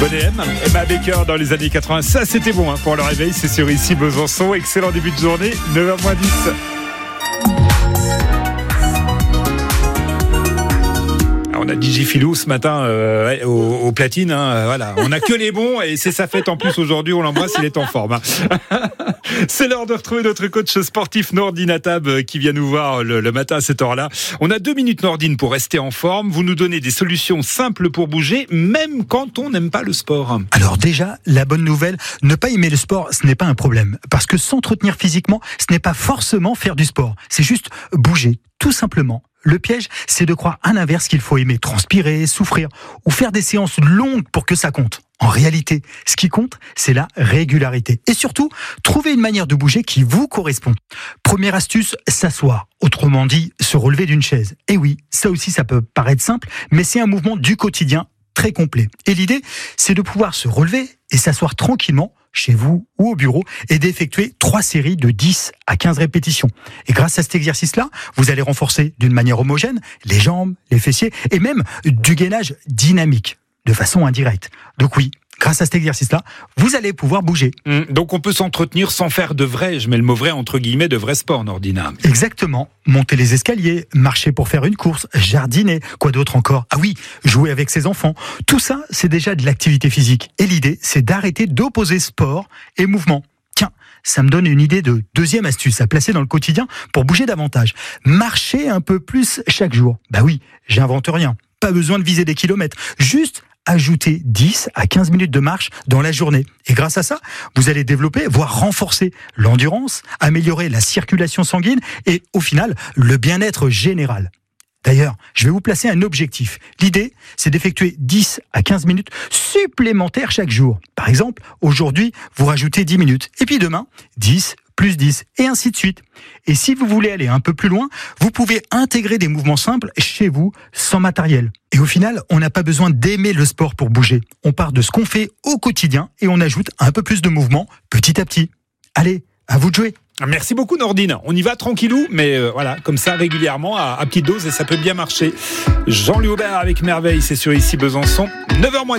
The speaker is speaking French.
Bonne Emma Baker dans les années 80, ça c'était bon pour le réveil, c'est sur ici Besançon, excellent début de journée, 9h10. On a DJ Philou ce matin au platine, voilà. On n'a que les bons et c'est sa fête en plus aujourd'hui, on l'embrasse, il est en forme. C'est l'heure de retrouver notre coach sportif Nordine Atab qui vient nous voir le matin à cette heure-là. On a 2 minutes Nordine pour rester en forme. Vous nous donnez des solutions simples pour bouger, même quand on n'aime pas le sport. Alors déjà, la bonne nouvelle, ne pas aimer le sport, ce n'est pas un problème. Parce que s'entretenir physiquement, ce n'est pas forcément faire du sport. C'est juste bouger, tout simplement. Le piège, c'est de croire à l'inverse qu'il faut aimer transpirer, souffrir ou faire des séances longues pour que ça compte. En réalité, ce qui compte, c'est la régularité. Et surtout, trouver une manière de bouger qui vous correspond. Première astuce, s'asseoir. Autrement dit, se relever d'une chaise. Et oui, ça aussi, ça peut paraître simple, mais c'est un mouvement du quotidien très complet. Et l'idée, c'est de pouvoir se relever et s'asseoir tranquillement chez vous ou au bureau et d'effectuer 3 séries de 10 à 15 répétitions. Et grâce à cet exercice-là, vous allez renforcer d'une manière homogène les jambes, les fessiers et même du gainage dynamique de façon indirecte. Donc oui, grâce à cet exercice-là, vous allez pouvoir bouger. Donc on peut s'entretenir sans faire de vrai, je mets le mot vrai entre guillemets, de vrai sport, Nordina. Exactement. Monter les escaliers, marcher pour faire une course, jardiner, quoi d'autre encore ? Ah oui, jouer avec ses enfants. Tout ça, c'est déjà de l'activité physique. Et l'idée, c'est d'arrêter d'opposer sport et mouvement. Tiens, ça me donne une idée de deuxième astuce à placer dans le quotidien pour bouger davantage. Marcher un peu plus chaque jour. Bah oui, j'invente rien. Pas besoin de viser des kilomètres. Juste ajouter 10 à 15 minutes de marche dans la journée. Et grâce à ça, vous allez développer, voire renforcer l'endurance, améliorer la circulation sanguine et, au final, le bien-être général. D'ailleurs, je vais vous placer un objectif. L'idée, c'est d'effectuer 10 à 15 minutes supplémentaires chaque jour. Par exemple, aujourd'hui, vous rajoutez 10 minutes. Et puis demain, 10 plus 10, et ainsi de suite. Et si vous voulez aller un peu plus loin, vous pouvez intégrer des mouvements simples chez vous, sans matériel. Et au final, on n'a pas besoin d'aimer le sport pour bouger. On part de ce qu'on fait au quotidien et on ajoute un peu plus de mouvement petit à petit. Allez, à vous de jouer. Merci beaucoup Nordine. On y va tranquillou, mais voilà, comme ça régulièrement, à petite dose, et ça peut bien marcher. Jean-Louis Aubert avec Merveille, c'est sur ici Besançon, 9h moins.